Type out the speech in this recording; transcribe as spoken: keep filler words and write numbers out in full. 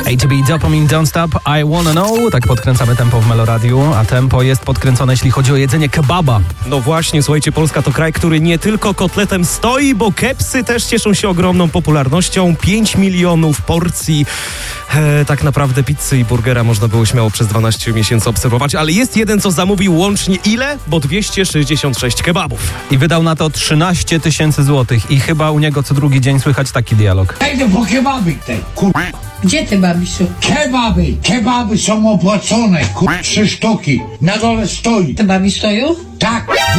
A T B, Dopamine, Don't Stop, I Wanna Know. Tak podkręcamy tempo w Meloradiu, a tempo jest podkręcone, jeśli chodzi o jedzenie kebaba. No właśnie, słuchajcie, Polska to kraj, który nie tylko kotletem stoi, bo kepsy też cieszą się ogromną popularnością. pięć milionów porcji e, tak naprawdę pizzy i burgera można było śmiało przez dwanaście miesięcy obserwować, ale jest jeden, co zamówił łącznie ile? Bo dwieście sześćdziesiąt sześć kebabów. I wydał na to trzynaście tysięcy złotych i chyba u niego co drugi dzień słychać taki dialog. Idę po kebaby tej, kur... Gdzie te babisiu? Kebaby, kebaby są opłacone, kur... Trzy sztuki, na dole stoi. Te babi stoją? Tak,